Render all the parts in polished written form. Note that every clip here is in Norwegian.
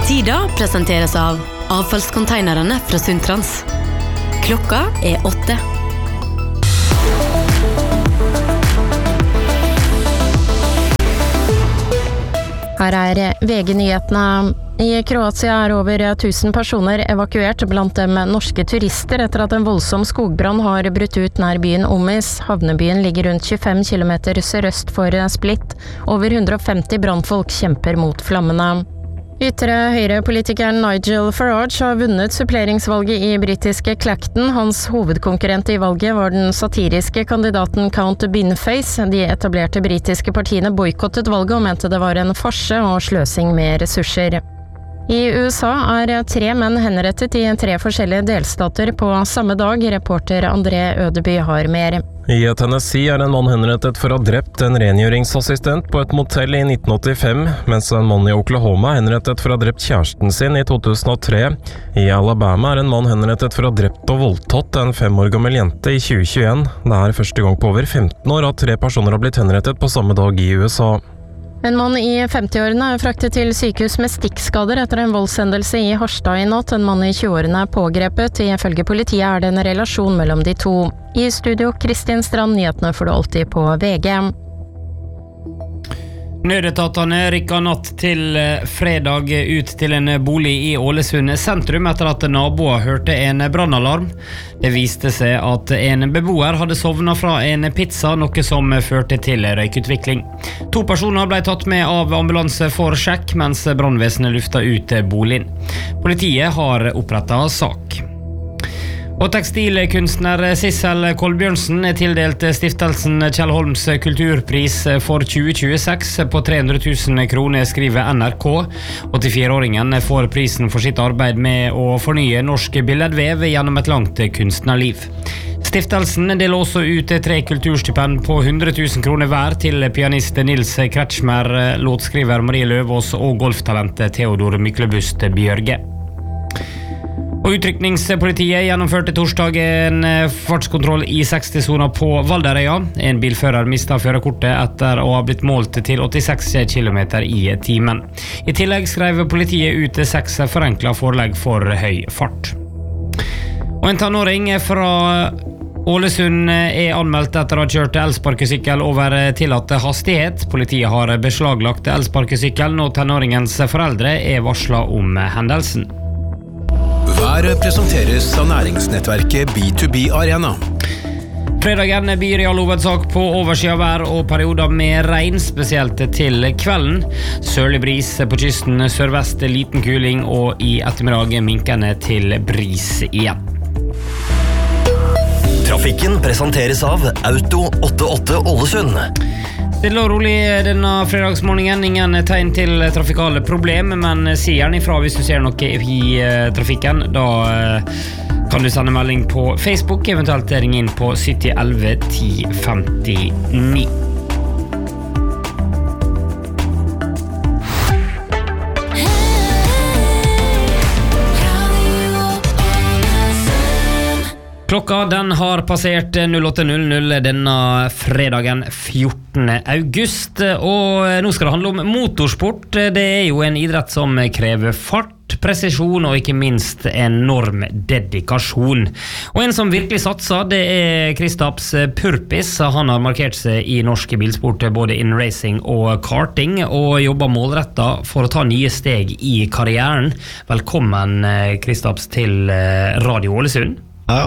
Tida presenteres av avfallskonteinerne fra Sundtrans. Klokka 8. Her VG-nyhetene. I Kroatia over 1000 personer evakuert, blant dem norske turister, etter at en voldsom skogbrann har brutt ut nær byen Omis. Havnebyen ligger rundt 25 kilometer sørøst for Split. Over 150 brannfolk kjemper mot flammene. Ytre høyrepolitikeren Nigel Farage har vunnet suppleringsvalget i britiske Clacton. Hans hovedkonkurrent i valget var den satiriske kandidaten Count Binface. De etablerte britiske partiene boykottet valget og mente det var en farse og sløsing med ressurser. I USA 3 menn henrettet i 3 forskjellige delstater på samme dag. Reporter André Ødeby har mer. I Tennessee en mann henrettet for å ha drept en rengjøringsassistent på et motell i 1985, mens en mann i Oklahoma henrettet for å ha drept kjæresten sin i 2003. I Alabama en mann henrettet for å ha drept og voldtatt en 5 år gammel jente i 2021. Det første gang på over 15 år at 3 personer har blitt henrettet på samme dag i USA. En mann i 50-årene fraktet til sykehus med stikkskader etter en voldshendelse i Harstad i natt. En mann i 20-årene pågrepet. Ifølge politiet det en relasjon mellom de to. I studio Kristin Strand, nyhetene får du alltid på VG. Nødetatene rykket natt til fredag ut til en bolig i Ålesund sentrum etter at naboer hørte en brannalarm. Det viste seg at en beboer hadde sovnet fra en pizza, noe som førte til røykutvikling. 2 personer ble tatt med av ambulanse for sjekk, mens brannvesenet lufta ut boligen. Politiet har opprettet sak. Og tekstilkunstner Sissel Kolbjørnsen tildelt stiftelsen Kjell Holms kulturpris for 2026 på 300 000 kroner, skriver NRK. 84-åringen får prisen for sitt arbeid med å fornye norsk billedvev gjennom et langt kunstnerliv. Stiftelsen deler også ut 3 kulturstipend på 100 000 kroner hver til pianist Nils Kretschmer, låtskriver Marie Løvås og golftalentet Theodor Myklebust Bjørge. Og utrykningspolitiet gjennomførte torsdag en fartskontroll i 60-sonen på Valderøya. En bilfører mistet førerkortet etter å ha blitt målt til 86 km i timen. I tillegg skrev politiet ut 6 forenklet forelegg for høy fart. Og en tenåring fra Ålesund anmeldt etter å ha kjørt elsparkesykkel over tillatt hastighet. Politiet har beslaglagt elsparkesykkelen, og tenåringens foreldre varslet om hendelsen. Været presenteres av næringsnettverket B2B Arena. Fredagen byr i all hovedsak på oversida vær og perioder med regn, spesielt til kvelden. Sørlig bris på kysten, sørvest liten kuling, og i ettermiddag minkende til bris igjen. Trafikken presenteres av Auto 88 Ålesund. Stille og rolig denne fredagsmorgenen, ingen tegn til trafikale problem, men si gjerne ifra hvis du ser noe i trafikken. Da kan du sende melding på Facebook, eventuelt ringe inn på 7011 1059. Klokka den har passert 08.00 denne fredagen 14. august, og nå skal det handle om motorsport. Det jo en idrett som krever fart, presisjon og ikke minst enorm dedikasjon. Og en som virkelig satser, det Kristaps Purpis. Han har markert seg i norsk bilsport både in racing og karting, og jobber målrettet for å ta nye steg i karrieren. Velkommen Kristaps til Radio Ålesund. Ja.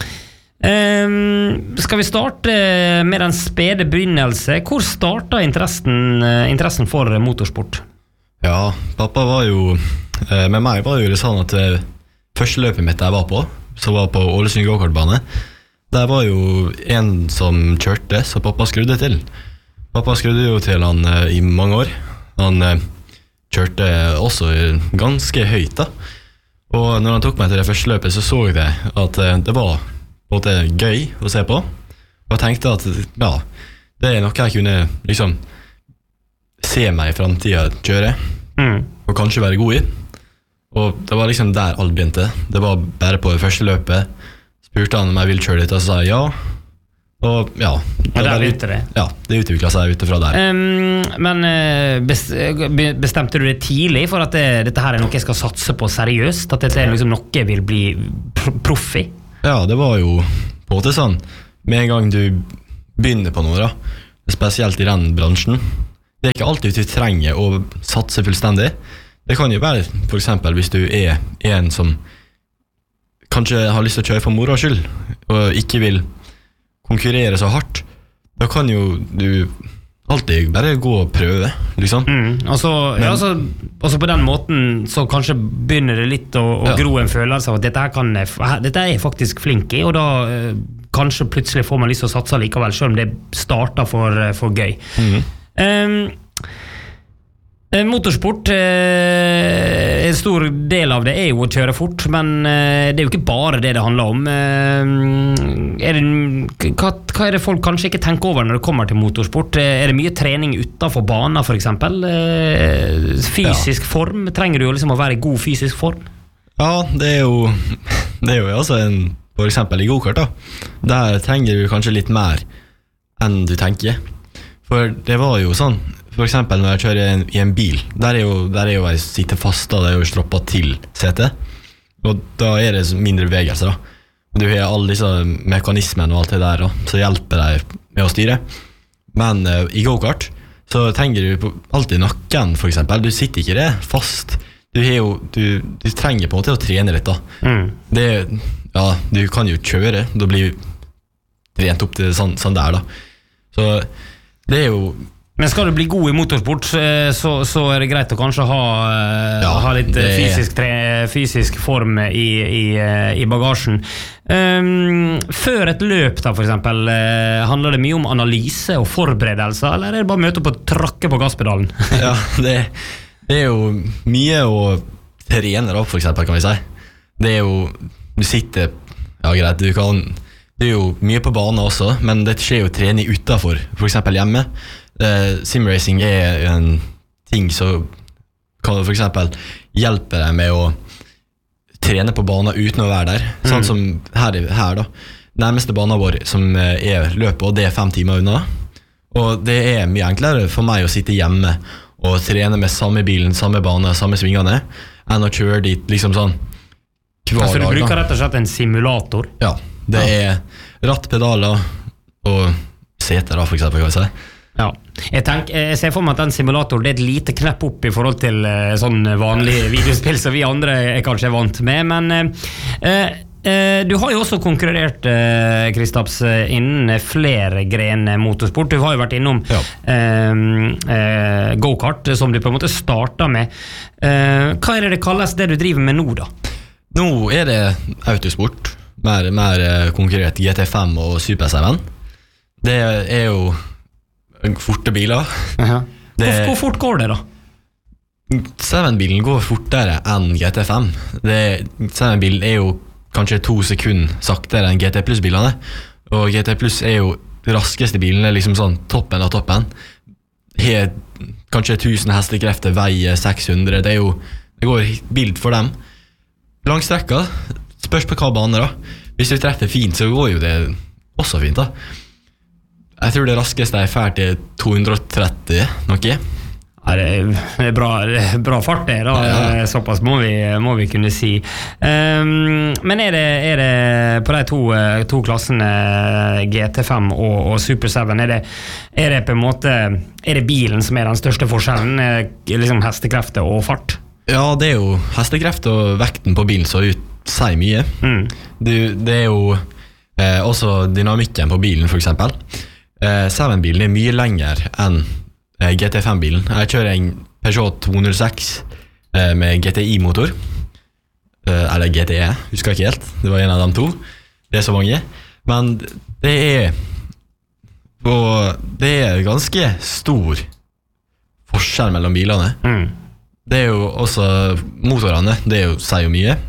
Skal vi starte med den spede begynnelse? Hvor startet interessen for motorsport? Ja, pappa var jo med meg var jo det sånn at første løpet mitt jeg var på, som var på Ålesund go-kartbane, der var jo en som kjørte, så pappa skrudde til. Pappa skrudde jo til han i mange år. Han kjørte også ganske høyt da. Og når han tok meg til det første løpet, så jeg at det var på en måte gøy å se på. Og jeg tenkte at ja, det noe jeg kunne liksom se meg i fremtiden kjøre, og kanskje være god i. Og det var liksom der alt begynte. Det var bare på det første løpet. Spurte han om jeg ville kjøre litt, og så sa jeg ja. Og ja, der ute det. Ja, det utviklet seg utifra der. Men bestemte du det tidlig for at dette her er noe jeg skal satse på seriøst? At dette er liksom noe jeg vil bli proff i? Ja, det var jo på en måte sånn. Med en gang du begynner på noe da, spesielt i den bransjen, det er ikke alltid du trenger å satse fullstendig. Det kan jo være, for eksempel, hvis du er en som kanskje har lyst til å kjøre for moro skyld, og ikke vil konkurrere så hardt, da kan jo du alltid bare gå og prøve, liksom. Og så på den måten så kanskje begynner det litt å gro en følelse av at dette er jeg faktisk flink i, og da kanskje plutselig får man lyst til å satse likevel, selv om det starter for gøy. Motorsport, en stor del av det er jo å kjøre fort, men det er jo ikke bare det handler om. Hva er det folk kanskje ikke tenker over når det kommer til motorsport? Er det mye trening utenfor banen, for eksempel? Fysisk form? Trenger du jo liksom å være i god fysisk form? Ja, det er jo altså for eksempel i go-kart da. Der trenger du kanskje litt mer enn du tenker. For det var jo sånn, for eksempel når jeg kjører i en bil, der er jo jeg sitter fast da, det er jo stroppet til setet, og da er det mindre bevegelser da. Du har alle disse mekanismene og alt det der da, så hjelper deg med å styre. Men i go-kart så trenger du alltid nakken, for eksempel. Du sitter ikke det fast. Du trenger på en måte å trene litt da. Du kan jo kjøre, da blir trent opp til sånn der da. Så det er jo... Men skal du bli god i motorsport, så er det greit å kanskje ha litt fysisk form i bagasjen. Før et løp da, for eksempel, handler det mye om analyse og forberedelser, eller er det bare å møte opp og trakke på gasspedalen? Ja, det er jo mye å trene da, for eksempel, kan vi si. Det er jo, du sitter, ja greit, det er jo mye på banen også, men det skjer jo trening utenfor, for eksempel hjemme. Simracing er en ting som kan for eksempel hjelpe deg med å trene på banen uten å være der. Sånn som her da. Nærmeste banen vår som er løpet, og det er 5 timer unna. Og det er mye enklere for meg å sitte hjemme og trene med samme bilen, samme bane, samme svingene, enn å kjøre dit liksom sånn hver dag. Så du bruker rett og slett en simulator? Ja, det er ratt, pedaler og seter da, for eksempel, kan jeg si. Ja, jeg ser for meg at den simulator det er et lite knepp opp i forhold til sånn vanlig videospill som vi andre kanskje er vant med, men du har jo også konkurrert, Kristaps, innen flere grener motorsport. Du har jo vært innom go-kart, som du på en måte startet med. Hva er det kalles det du driver med nå da? Nå er det autosport, mer konkurrert GT5 og Super 7. Det er jo forte biler. Hvor fort går det da? 7-bilen går fortere enn GT5. 7-bilen er jo kanskje 2 sekunder saktere enn GT Plus-bilene, og GT Plus er jo de raskeste bilene, liksom sånn toppen av toppen. Har kanskje 1000 hestekrefter, veier 600, det går bild for dem. Langstrekka, spørs på hva bane da. Hvis du treffer fint, så går jo det også fint da. Jeg tror det raskeste er ferdig 230 noe. Ja, det er bra fart det da, såpass må vi kunne si. Men er det på de to klassene GT5 og Super 7, er det på en måte, er det bilen som er den største forskjellen, liksom hestekrefter og fart? Ja, det er jo hestekreft og vekten på bilen så sier mye. Det er jo også dynamikken på bilen, for eksempel. 7-bilen er mye lenger enn GT5-bilen. Jeg kjører en Peugeot 206 med GTI-motor, eller GTE, husker jeg ikke helt. Det var en av de to. Det er så mange. Men det er ganske stor forskjell mellom bilene. Det er jo også motorene, det sier jo mye.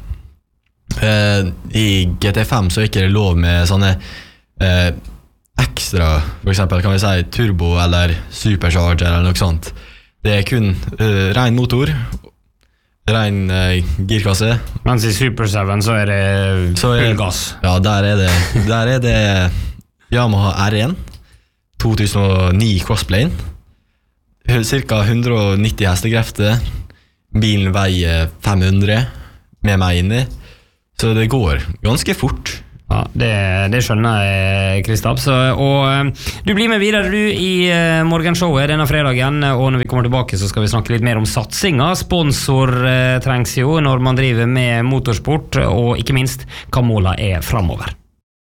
I GT5 så er ikke det lov med sånne ekstra, for eksempel kan vi si turbo eller supercharger eller noe sånt. Det er kun ren motor, ren girkasse. Mens i Super 7 så er det full gass. Ja, der er det Yamaha R1 2009 Crossplane. Cirka 190 hestekrefter. Bilen veier 500 med meg inne. Så det går ganske fort. Ja, det skjønner jeg, Kristaps. Og du blir med videre du i morgenshowet denne fredagen, og når vi kommer tilbake så skal vi snakke litt mer om satsinga. Sponsor trengs jo når man driver med motorsport, og ikke minst hva målet er fremover.